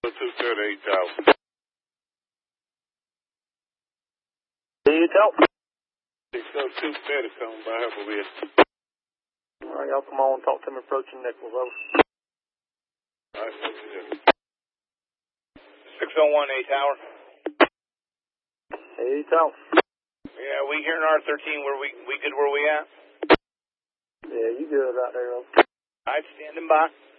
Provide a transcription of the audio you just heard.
238 Tower. You tell. 602 Steady coming by here for this. All right, y'all come on and talk to me approaching Nichols. Over. All right, 601 A Tower. Hey, tell. Yeah, we here in R13. Where we good where we at? Yeah, you good right there, over. All right, standing by.